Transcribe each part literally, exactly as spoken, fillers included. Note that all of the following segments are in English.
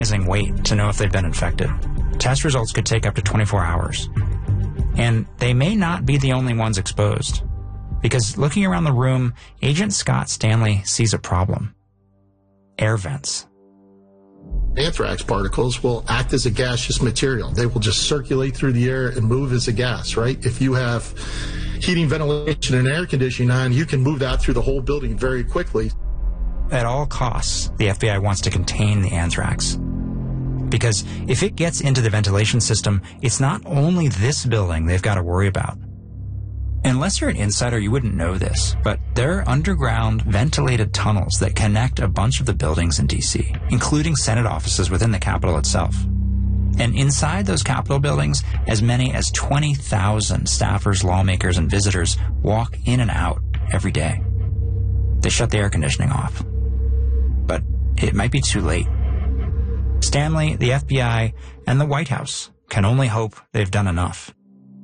wait to know if they've been infected. Test results could take up to twenty-four hours. And they may not be the only ones exposed, because looking around the room, Agent Scott Stanley sees a problem. Air vents. Anthrax particles will act as a gaseous material. They will just circulate through the air and move as a gas, right? If you have heating, ventilation, and air conditioning on, you can move that through the whole building very quickly. At all costs, the F B I wants to contain the anthrax. Because if it gets into the ventilation system, it's not only this building they've got to worry about. Unless you're an insider, you wouldn't know this, but there are underground ventilated tunnels that connect a bunch of the buildings in D C, including Senate offices within the Capitol itself. And inside those Capitol buildings, as many as twenty thousand staffers, lawmakers, and visitors walk in and out every day. They shut the air conditioning off. But it might be too late. Stanley, the F B I, and the White House can only hope they've done enough.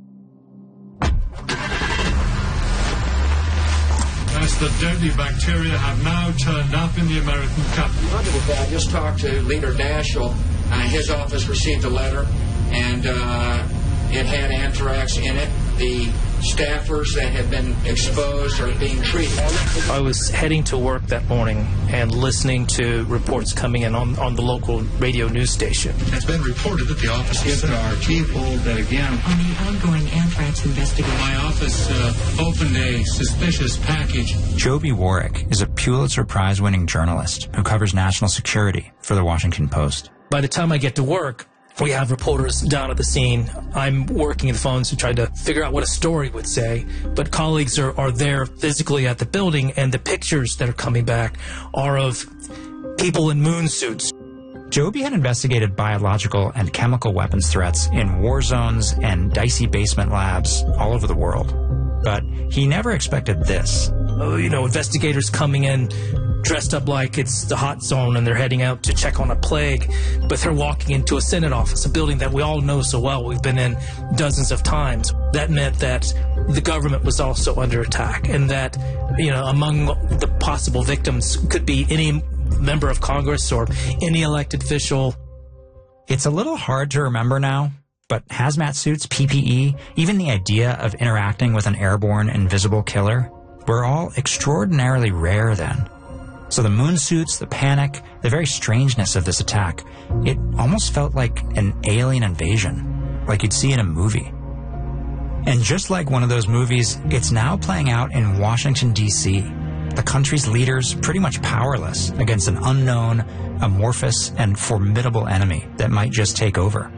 As the deadly bacteria have now turned up in the American capital. I just talked to Leader Daschle. Uh, his office received a letter, and uh, it had anthrax in it. The staffers that had been exposed are being treated. I was heading to work that morning and listening to reports coming in on, on the local radio news station. It's been reported that the office there are people that, again, on the ongoing anthrax investigation. My office uh, opened a suspicious package. Joby Warrick is a Pulitzer Prize-winning journalist who covers national security for the Washington Post. By the time I get to work, we have reporters down at the scene. I'm working the phones to try to figure out what a story would say, but colleagues are, are there physically at the building, and the pictures that are coming back are of people in moon suits. Joby had investigated biological and chemical weapons threats in war zones and dicey basement labs all over the world. But he never expected this. Uh, you know, investigators coming in dressed up like it's the hot zone and they're heading out to check on a plague, but they're walking into a Senate office, a building that we all know so well. We've been in dozens of times. That meant that the government was also under attack, and that, you know, among the possible victims could be any member of Congress or any elected official. It's a little hard to remember now, but hazmat suits, P P E, even the idea of interacting with an airborne invisible killer were all extraordinarily rare then. So the moon suits, the panic, the very strangeness of this attack, it almost felt like an alien invasion, like you'd see in a movie. And just like one of those movies, it's now playing out in Washington, D C, the country's leaders pretty much powerless against an unknown, amorphous, and formidable enemy that might just take over.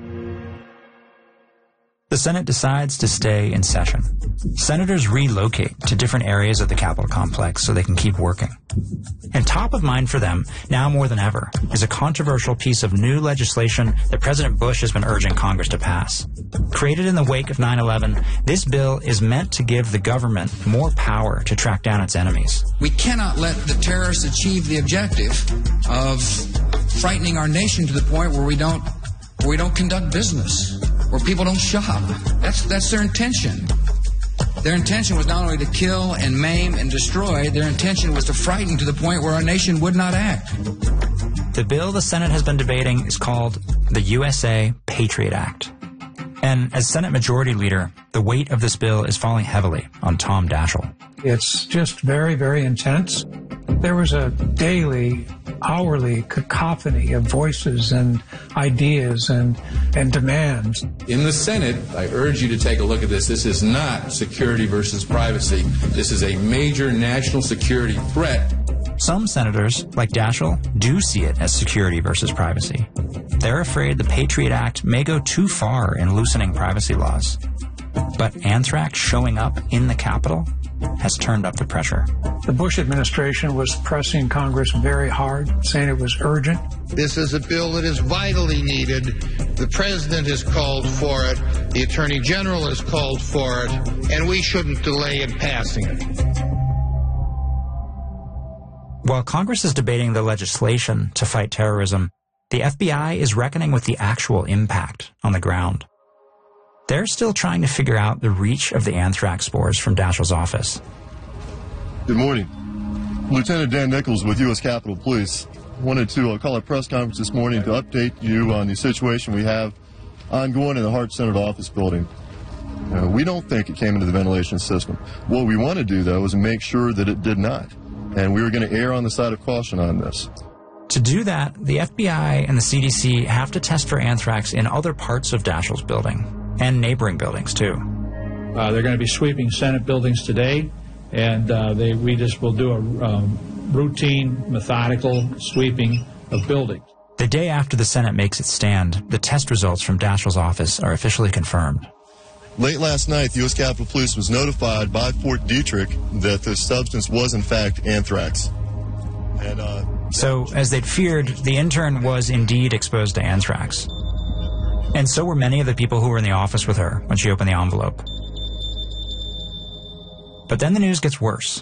The Senate decides to stay in session. Senators relocate to different areas of the Capitol complex so they can keep working. And top of mind for them, now more than ever, is a controversial piece of new legislation that President Bush has been urging Congress to pass. Created in the wake of nine eleven, this bill is meant to give the government more power to track down its enemies. We cannot let the terrorists achieve the objective of frightening our nation to the point where we don't, where we don't conduct business, where people don't shop. That's, that's their intention. Their intention was not only to kill and maim and destroy, their intention was to frighten to the point where our nation would not act. The bill the Senate has been debating is called the U S A Patriot Act. And as Senate Majority Leader, the weight of this bill is falling heavily on Tom Daschle. It's just very, very intense. There was a daily, hourly cacophony of voices and ideas and, and demands. In the Senate, I urge you to take a look at this. This is not security versus privacy. This is a major national security threat. Some senators, like Daschle, do see it as security versus privacy. They're afraid the Patriot Act may go too far in loosening privacy laws. But anthrax showing up in the Capitol has turned up the pressure. The Bush administration was pressing Congress very hard, saying it was urgent. This is a bill that is vitally needed. The President has called for it. The Attorney General has called for it. And we shouldn't delay in passing it. While Congress is debating the legislation to fight terrorism, the F B I is reckoning with the actual impact on the ground. They're still trying to figure out the reach of the anthrax spores from Daschle's office. Good morning. Lieutenant Dan Nichols with U S Capitol Police. Wanted to uh, call a press conference this morning to update you on the situation we have ongoing in the Hart Senate office building. Uh, we don't think it came into the ventilation system. What we want to do, though, is make sure that it did not. And we were going to err on the side of caution on this. To do that, the F B I and the C D C have to test for anthrax in other parts of Daschle's building and neighboring buildings, too. Uh, they're going to be sweeping Senate buildings today, and uh, they, we just will do a um, routine, methodical sweeping of buildings. The day after the Senate makes its stand, the test results from Daschle's office are officially confirmed. Late last night, the U S Capitol Police was notified by Fort Detrick that the substance was, in fact, anthrax. And, uh, so, as they'd feared, the intern was indeed exposed to anthrax. And so were many of the people who were in the office with her when she opened the envelope. But then the news gets worse.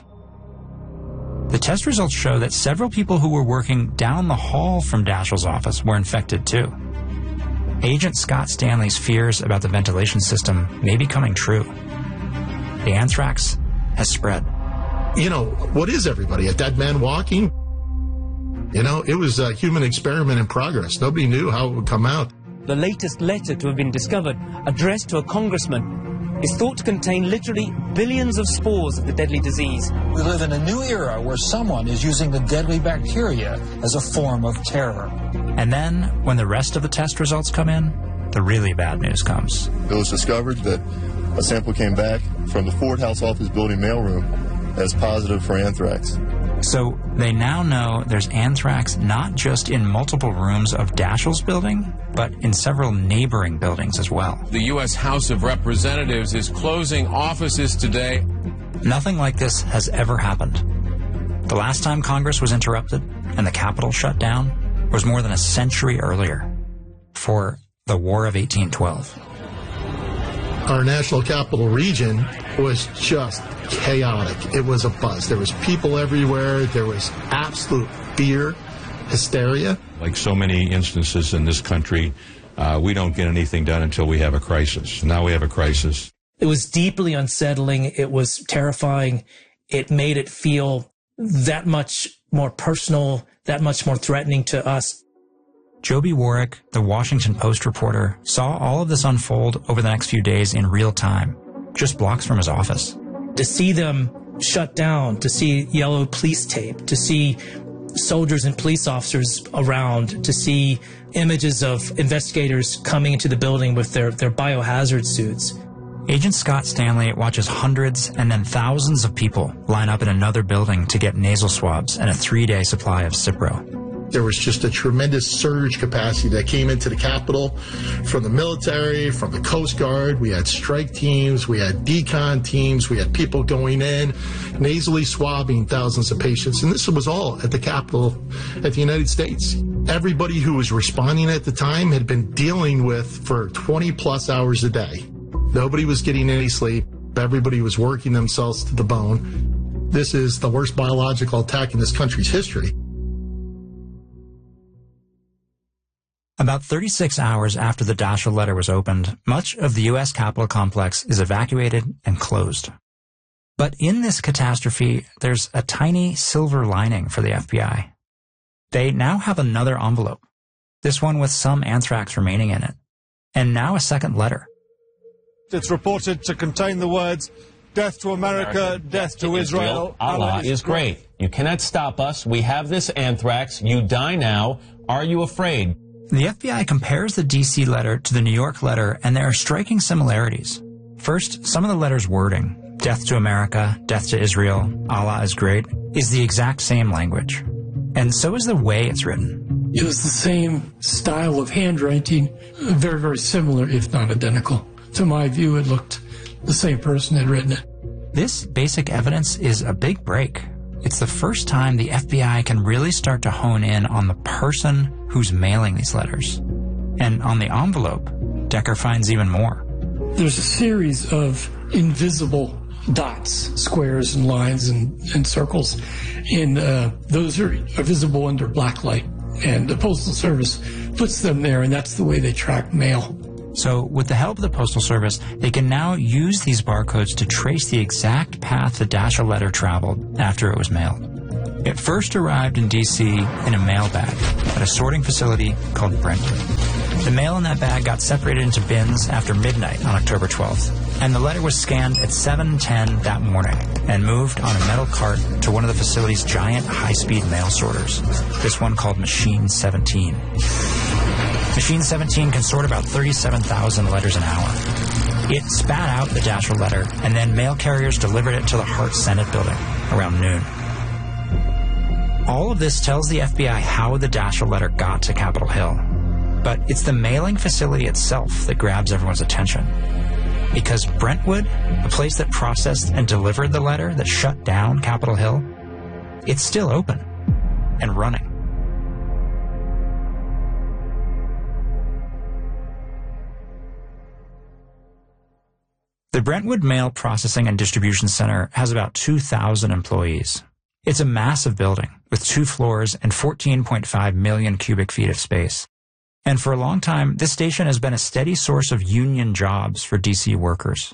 The test results show that several people who were working down the hall from Daschle's office were infected too. Agent Scott Stanley's fears about the ventilation system may be coming true. The anthrax has spread. You know, what is everybody? A dead man walking? You know, it was a human experiment in progress. Nobody knew how it would come out. The latest letter to have been discovered, addressed to a congressman, is thought to contain literally billions of spores of the deadly disease. We live in a new era where someone is using the deadly bacteria as a form of terror. And then, when the rest of the test results come in, the really bad news comes. It was discovered that a sample came back from the Ford House office building mailroom as positive for anthrax. So they now know there's anthrax not just in multiple rooms of Daschle's building, but in several neighboring buildings as well. The U S House of Representatives is closing offices today. Nothing like this has ever happened. The last time Congress was interrupted and the Capitol shut down was more than a century earlier, for the War of eighteen twelve. Our National Capital Region was just chaotic. It was a buzz. There was people everywhere. There was absolute fear, hysteria. Like so many instances in this country, uh, we don't get anything done until we have a crisis. Now we have a crisis. It was deeply unsettling. It was terrifying. It made it feel that much more personal, that much more threatening to us. Joby Warrick, the Washington Post reporter, saw all of this unfold over the next few days in real time, just blocks from his office. To see them shut down, to see yellow police tape, to see soldiers and police officers around, to see images of investigators coming into the building with their, their biohazard suits. Agent Scott Stanley watches hundreds and then thousands of people line up in another building to get nasal swabs and a three-day supply of Cipro. There was just a tremendous surge capacity that came into the Capitol from the military, from the Coast Guard. We had strike teams, we had decon teams, we had people going in, nasally swabbing thousands of patients. And this was all at the Capitol at the United States. Everybody who was responding at the time had been dealing with for twenty plus hours a day. Nobody was getting any sleep. Everybody was working themselves to the bone. This is the worst biological attack in this country's history. About thirty-six hours after the Daschle letter was opened, much of the U S Capitol complex is evacuated and closed. But in this catastrophe, there's a tiny silver lining for the F B I. They now have another envelope, this one with some anthrax remaining in it, and now a second letter. It's reported to contain the words, "Death to America, America death to Israel, Israel Allah, Allah is great. great. You cannot stop us. We have this anthrax. You die now. Are you afraid?" The F B I compares the D C letter to the New York letter, and there are striking similarities. First, some of the letter's wording, death to America, death to Israel, Allah is great, is the exact same language. And so is the way it's written. It was the same style of handwriting, very, very similar, if not identical. To my view, it looked the same person had written it. This basic evidence is a big break. It's the first time the F B I can really start to hone in on the person who's mailing these letters. And on the envelope, Decker finds even more. There's a series of invisible dots, squares and lines and, and circles, and uh, those are, are visible under black light. And the Postal Service puts them there, and that's the way they track mail. So with the help of the Postal Service, they can now use these barcodes to trace the exact path the Daschle letter traveled after it was mailed. It first arrived in D C in a mail bag at a sorting facility called Brentwood. The mail in that bag got separated into bins after midnight on October twelfth, and the letter was scanned at seven ten that morning and moved on a metal cart to one of the facility's giant high-speed mail sorters, this one called Machine seventeen. Machine seventeen can sort about thirty-seven thousand letters an hour. It spat out the Daschle letter, and then mail carriers delivered it to the Hart Senate building around noon. All of this tells the F B I how the Daschle letter got to Capitol Hill. But it's the mailing facility itself that grabs everyone's attention. Because Brentwood, the place that processed and delivered the letter that shut down Capitol Hill, it's still open and running. The Brentwood Mail Processing and Distribution Center has about two thousand employees. It's a massive building with two floors and fourteen point five million cubic feet of space. And for a long time, this station has been a steady source of union jobs for D C workers.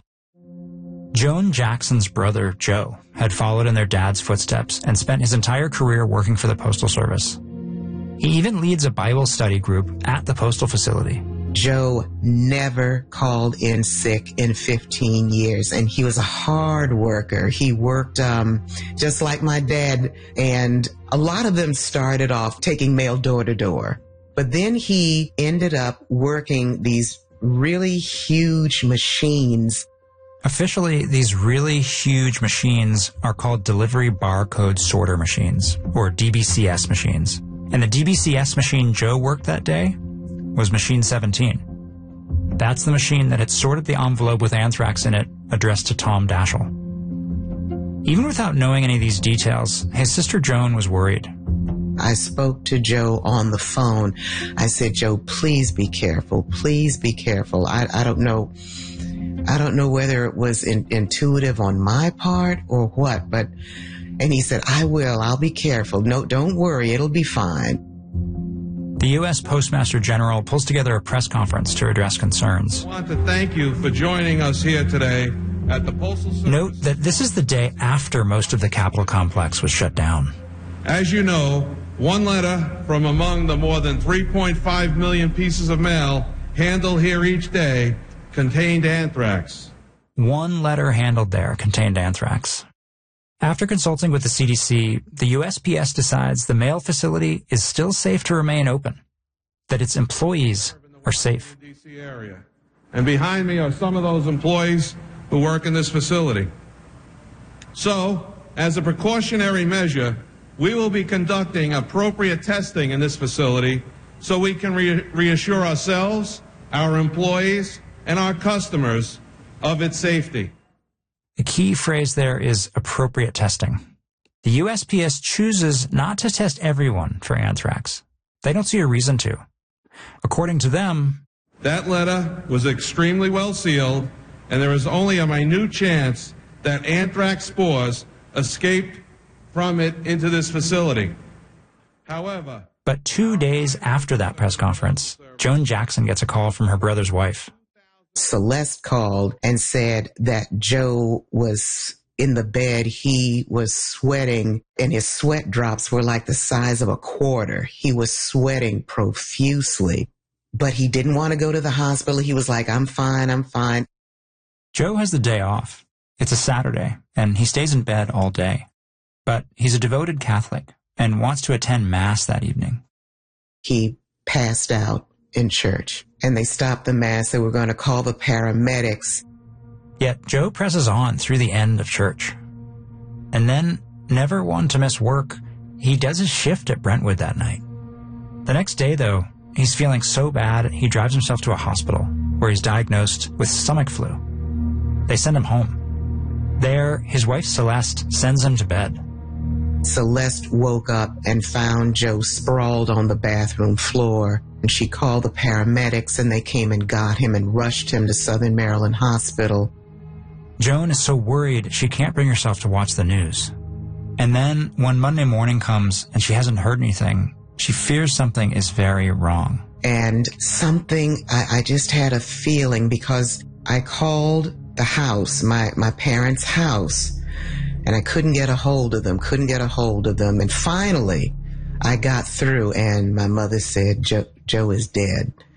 Joan Jackson's brother, Joe, had followed in their dad's footsteps and spent his entire career working for the Postal Service. He even leads a Bible study group at the postal facility. Joe never called in sick in fifteen years, and he was a hard worker. He worked um, just like my dad, and a lot of them started off taking mail door to door. But then he ended up working these really huge machines. Officially, these really huge machines are called Delivery Barcode Sorter Machines, or D B C S machines. And the D B C S machine Joe worked that day was Machine seventeen. That's the machine that had sorted the envelope with anthrax in it addressed to Tom Daschle. Even without knowing any of these details, his sister Joan was worried. I spoke to Joe on the phone. I said, Joe, please be careful. Please be careful. I, I don't know. I don't know whether it was in, intuitive on my part or what, but, and he said, I will. I'll be careful. No, don't worry. It'll be fine. The U S Postmaster General pulls together a press conference to address concerns. I want to thank you for joining us here today at the Postal Service. Note that this is the day after most of the Capitol complex was shut down. As you know, one letter from among the more than three point five million pieces of mail handled here each day contained anthrax. One letter handled there contained anthrax. After consulting with the C D C, the U S P S decides the mail facility is still safe to remain open, that its employees are safe. D C area. And behind me are some of those employees who work in this facility. So, as a precautionary measure, we will be conducting appropriate testing in this facility so we can re- reassure ourselves, our employees, and our customers of its safety. The key phrase there is appropriate testing. The U S P S chooses not to test everyone for anthrax. They don't see a reason to. According to them, that letter was extremely well sealed, and there is only a minute chance that anthrax spores escaped from it into this facility. However, but two days after that press conference, Joan Jackson gets a call from her brother's wife. Celeste called and said that Joe was in the bed. He was sweating, and his sweat drops were like the size of a quarter. He was sweating profusely, but he didn't want to go to the hospital. He was like, I'm fine, I'm fine. Joe has the day off. It's a Saturday, and he stays in bed all day. But he's a devoted Catholic and wants to attend Mass that evening. He passed out in church, and they stopped the Mass. They were going to call the paramedics. Yet Joe presses on through the end of church. And then, never one to miss work, he does his shift at Brentwood that night. The next day, though, he's feeling so bad he drives himself to a hospital where he's diagnosed with stomach flu. They send him home. There, his wife Celeste sends him to bed. Celeste woke up and found Joe sprawled on the bathroom floor, and she called the paramedics, and they came and got him and rushed him to Southern Maryland Hospital. Joan is so worried she can't bring herself to watch the news. And then, when Monday morning comes and she hasn't heard anything, she fears something is very wrong. And something, I, I just had a feeling, because I called the house, my, my parents' house, and I couldn't get a hold of them, couldn't get a hold of them. And finally, I got through, and my mother said, Joe, Joe is dead.